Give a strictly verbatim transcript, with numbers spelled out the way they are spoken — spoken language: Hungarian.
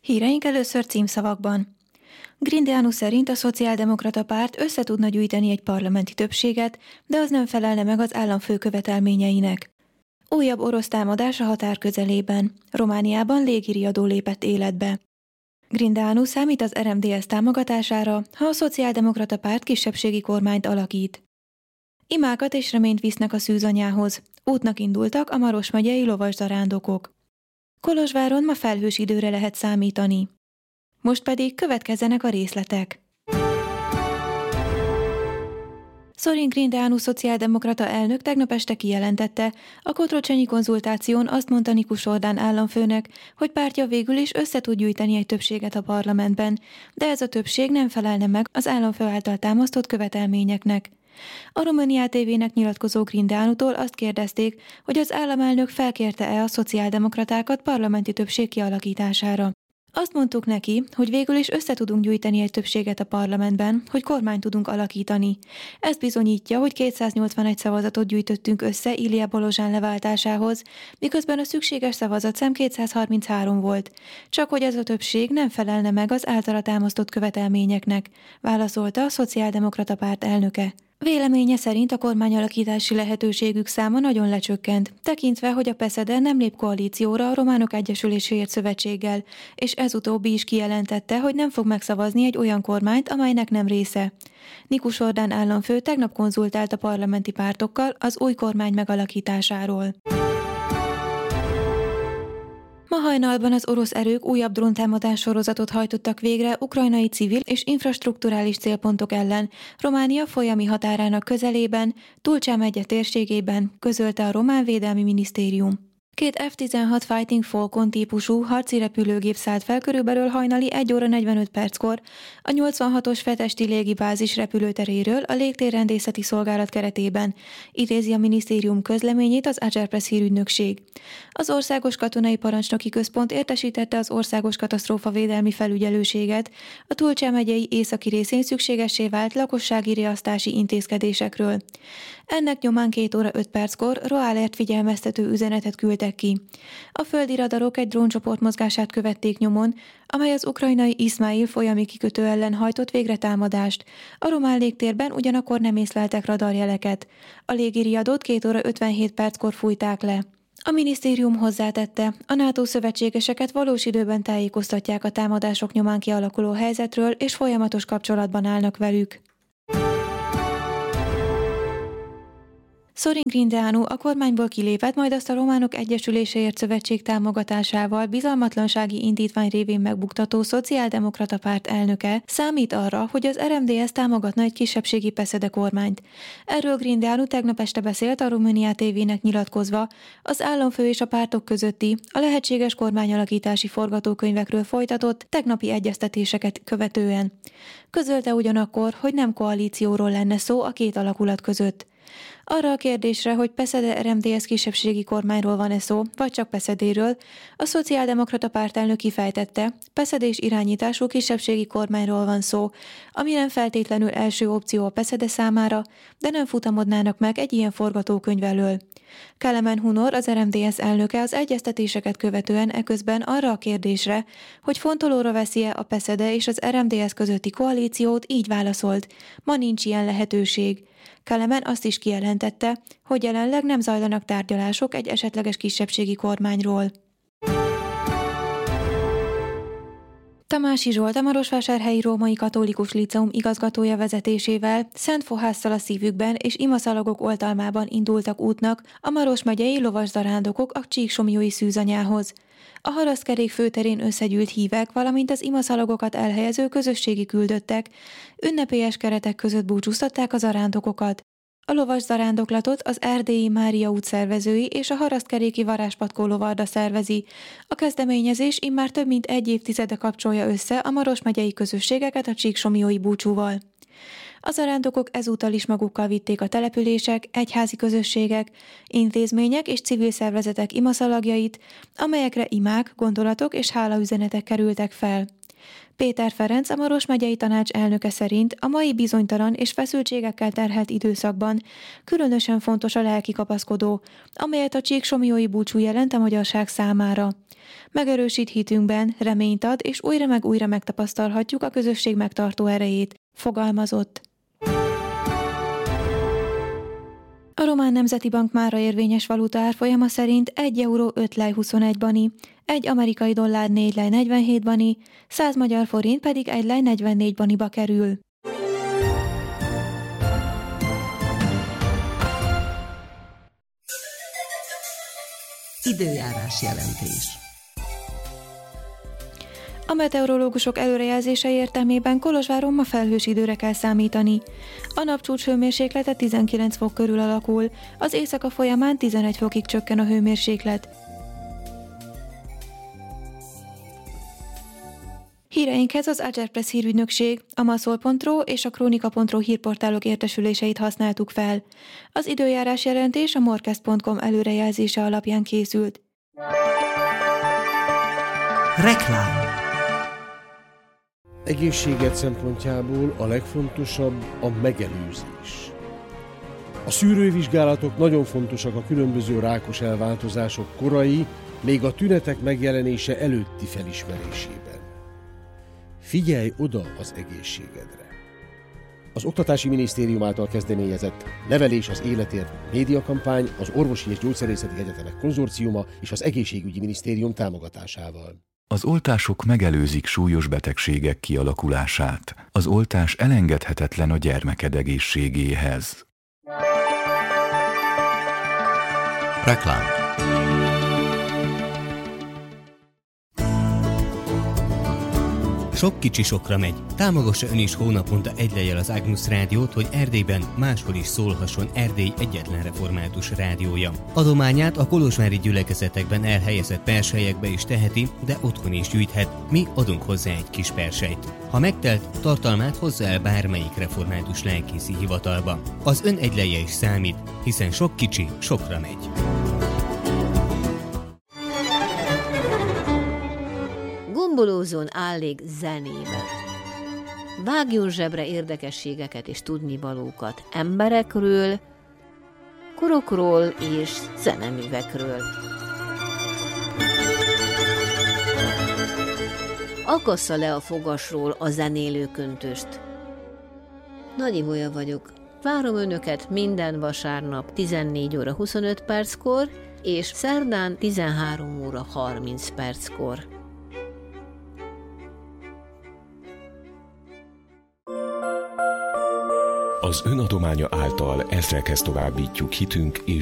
Híreink először címszavakban. Grindeanu szerint a Szociáldemokrata Párt össze tudna gyűjteni egy parlamenti többséget, de az nem felelne meg az államfő követelményeinek. Újabb orosz támadás a határ közelében. Romániában légiriadó lépett életbe. Grindeanu számít az er em dé es támogatására, ha a Szociáldemokrata Párt kisebbségi kormányt alakít. Imákat és reményt visznek a szűzanyához. Útnak indultak a Maros megyei lovaszarándokok. Kolozsváron ma felhős időre lehet számítani. Most pedig következzenek a részletek. Sorin Grindeanu szociáldemokrata elnök tegnap este kijelentette, a kotrocsenyi konzultáción azt mondta Nikus Orbán államfőnek, hogy pártja végül is össze tud gyűjteni egy többséget a parlamentben, de ez a többség nem felelne meg az államfő által támasztott követelményeknek. A Románia té vének nyilatkozó Grindeanutól azt kérdezték, hogy az államelnök felkérte-e a szociáldemokratákat parlamenti többség kialakítására. Azt mondtuk neki, hogy végül is össze tudunk gyűjteni egy többséget a parlamentben, hogy kormányt tudunk alakítani. Ez bizonyítja, hogy kétszáznyolcvanegy szavazatot gyűjtöttünk össze Ilija Bolozsán leváltásához, miközben a szükséges szavazatszám kétszázharminchárom volt. Csak hogy ez a többség nem felelne meg az általa támasztott követelményeknek, válaszolta a Szociáldemokrata Párt elnöke. Véleménye szerint a kormányalakítási lehetőségük száma nagyon lecsökkent, tekintve, hogy a Peszede nem lép koalícióra a Románok Egyesüléséért szövetséggel, és ez utóbbi is kijelentette, hogy nem fog megszavazni egy olyan kormányt, amelynek nem része. Nikus Orbán államfő tegnap konzultált a parlamenti pártokkal az új kormány megalakításáról. Ma hajnalban az orosz erők újabb dróntámadás sorozatot hajtottak végre ukrajnai civil és infrastrukturális célpontok ellen, Románia folyami határának közelében, Tulcsá megye térségében, közölte a román védelmi minisztérium. Két ef tizenhat Fighting Falcon típusú harci repülőgép szállt fel körülbelül hajnali egy óra negyvenöt perckor a nyolcvanhatos Fetesti légibázis repülőteréről a légtérrendészeti szolgálat keretében, idézi a minisztérium közleményét az Agerpress hírügynökség. Az Országos Katonai Parancsnoki Központ értesítette az Országos Katasztrófavédelmi Felügyelőséget a Tulcsá megyei északi részén szükségessé vált lakossági riasztási intézkedésekről. Ennek nyomán két óra öt perckor RoAlert figyelmeztető üzenetet küldtek ki. A földi radarok egy dróncsoport mozgását követték nyomon, amely az ukrajnai Izmail folyami kikötő ellen hajtott végre támadást. A román légtérben ugyanakkor nem észleltek radarjeleket. A légiriadót két óra ötvenhét perckor fújták le. A minisztérium hozzátette, a NATO szövetségeseket valós időben tájékoztatják a támadások nyomán kialakuló helyzetről, és folyamatos kapcsolatban állnak velük. Sorin Grindeanu a kormányból kilépett, majd azt a Románok Egyesüléséért szövetség támogatásával bizalmatlansági indítvány révén megbuktató Szociáldemokrata Párt elnöke számít arra, hogy az er em dé es támogatna egy kisebbségi Peszede kormányt. Erről Grindeanu tegnap este beszélt a Románia té vének nyilatkozva az államfő és a pártok közötti, a lehetséges kormányalakítási forgatókönyvekről folytatott tegnapi egyeztetéseket követően. Közölte ugyanakkor, hogy nem koalícióról lenne szó a két alakulat között. Arra a kérdésre, hogy Peszede er em dé es kisebbségi kormányról van-e szó, vagy csak Peszedéről, a Szociáldemokrata Pártelnök kifejtette, Peszedés irányítású kisebbségi kormányról van szó, ami nem feltétlenül első opció a Peszede számára, de nem futamodnának meg egy ilyen forgatókönyv elől. Kelemen Hunor, az er em dé es elnöke az egyeztetéseket követően eközben arra a kérdésre, hogy fontolóra veszi-e a Peszede és az er em dé es közötti koalíciót, így válaszolt, ma nincs ilyen lehetőség. Kelemen azt is kijelentette, hogy jelenleg nem zajlanak tárgyalások egy esetleges kisebbségi kormányról. Tamási Zsolt, a Marosvásárhelyi Római Katolikus Líceum igazgatója vezetésével szent fohásszal a szívükben és imaszalagok oltalmában indultak útnak a Maros megyei lovaszarándokok a Csíksomlyói szűzanyához. A Haraszkerék főterén összegyűlt hívek, valamint az imaszalagokat elhelyező közösségi küldöttek ünnepélyes keretek között búcsúztatták az zarándokokat. A lovas zarándoklatot az Erdélyi Mária út szervezői és a Haraszkeréki Varázspatkó lovarda szervezi. A kezdeményezés immár több mint egy évtizede kapcsolja össze a Maros megyei közösségeket a csíksomlyói búcsúval. A zarándokok ezúttal is magukkal vitték a települések, egyházi közösségek, intézmények és civil szervezetek imaszalagjait, amelyekre imák, gondolatok és hálaüzenetek kerültek fel. Péter Ferenc, a Maros megyei tanács elnöke szerint a mai bizonytalan és feszültségekkel terhelt időszakban különösen fontos a lelki kapaszkodó, amelyet a csíksomlyói búcsú jelent a magyarság számára. Megerősít hitünkben, reményt ad, és újra meg újra megtapasztalhatjuk a közösség megtartó erejét, fogalmazott. A Román Nemzeti Bank mára érvényes valuta árfolyama szerint egy euró öt lej huszonegy bani, egy amerikai dollár négy lej negyvenhét bani, száz magyar forint pedig egy lej negyvennégy baniba kerül. Időjárás jelentés. A meteorológusok előrejelzése értelmében Kolozsváron ma felhős időre kell számítani. A napcsúcs hőmérséklete tizenkilenc fok körül alakul, az éjszaka folyamán tizenegy fokig csökken a hőmérséklet. Híreinkhez az Agerpress hírügynökség, a maszol pont ro és a kronika pont ro hírportálok értesüléseit használtuk fel. Az időjárás jelentés a morkest pont com előrejelzése alapján készült. Reklám. Egészséged szempontjából a legfontosabb a megelőzés. A szűrővizsgálatok nagyon fontosak a különböző rákos elváltozások korai, még a tünetek megjelenése előtti felismerésében. Figyelj oda az egészségedre! Az Oktatási Minisztérium által kezdeményezett Nevelés az életért médiakampány, az Orvosi és Gyógyszerészeti Egyetemek Konzorciuma és az Egészségügyi Minisztérium támogatásával. Az oltások megelőzik súlyos betegségek kialakulását. Az oltás elengedhetetlen a gyermeked egészségéhez. Reklám. Sok kicsi sokra megy. Támogassa ön is hónaponta egy lejjel az Agnus Rádiót, hogy Erdélyben máshol is szólhasson Erdély egyetlen református rádiója. Adományát a kolozsvári gyülekezetekben elhelyezett perselyekbe is teheti, de otthon is gyűjthet. Mi adunk hozzá egy kis perselyt. Ha megtelt, tartalmát hozza el bármelyik református lelkészi hivatalba. Az ön egy lejje is számít, hiszen sok kicsi sokra megy. Gombolózzon állék zenébe. Vágjon zsebre érdekességeket és tudnivalókat emberekről, korokról és zeneművekről. Akassza le a fogasról a zenélő köntöst. Nagy Ibolya vagyok. Várom önöket minden vasárnap tizennégy óra huszonöt perckor és szerdán tizenhárom óra harminc perckor. Az önadománya által ezrekhez továbbítjuk hitünk és